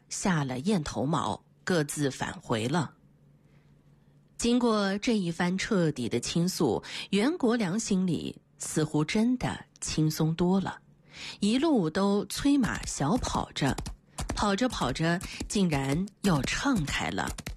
下了雁头锚，各自返回了。经过这一番彻底的倾诉，袁国良心里似乎真的轻松多了，一路都催马小跑着，跑着跑着竟然又畅开了。